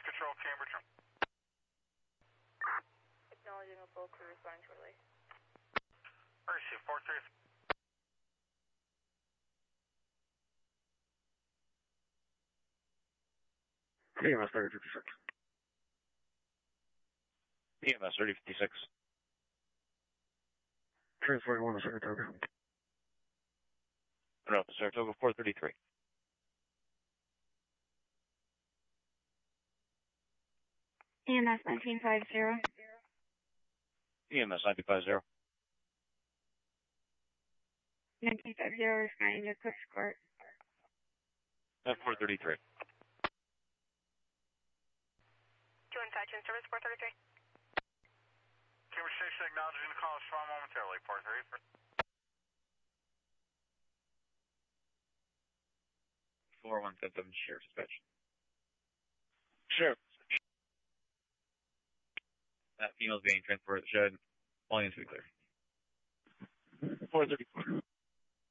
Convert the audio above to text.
Control, Cambridge. Acknowledging a full crew responding shortly. Receive 43. EMS 3056. EMS 3056. Transferring 1 to Saratoga. No, Saratoga 433. EMS 1950. EMS 950. 1950 responding to Cook's Court. 433. 2 inside, in service 433. Cambridge Station acknowledging the call is strong momentarily, 433. 4177 Sheriff Dispatch. Sheriff. That female's being transported. Should volume to be clear. 434.